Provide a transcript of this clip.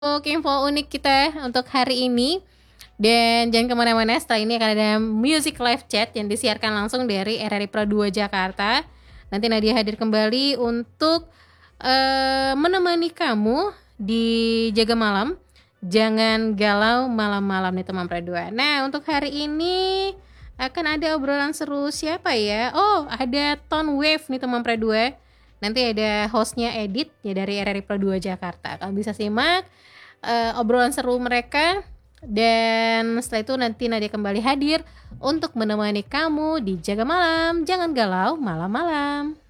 Untuk info unik kita untuk hari ini. Dan jangan kemana-mana, setelah ini akan ada music live chat yang disiarkan langsung dari RRI Pro 2 Jakarta. Nanti Nadia hadir kembali untuk menemani kamu di Jaga Malam. Jangan galau malam-malam nih teman Pro 2. Nah, untuk hari ini akan ada obrolan seru siapa ya? Oh, ada Tone Wave nih teman Pro 2. Nanti ada hostnya Edit ya dari RRI Pro 2 Jakarta. Kamu bisa simak obrolan seru mereka. Dan setelah itu nanti Nadia kembali hadir untuk menemani kamu di Jaga Malam. Jangan galau malam-malam.